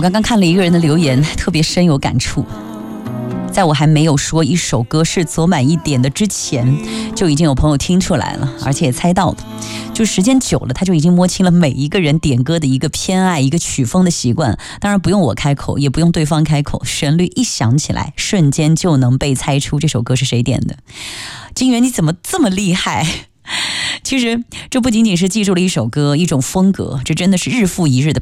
我刚刚看了一个人的留言，特别深有感触。在我还没有说一首歌是左满一点的之前，就已经有朋友听出来了，而且也猜到了。就时间久了，他就已经摸清了每一个人点歌的一个偏爱、一个曲风的习惯。当然不用我开口，也不用对方开口，旋律一响起来，瞬间就能被猜出这首歌是谁点的。金源，你怎么这么厉害？其实这不仅仅是记住了一首歌、一种风格，这真的是日复一日的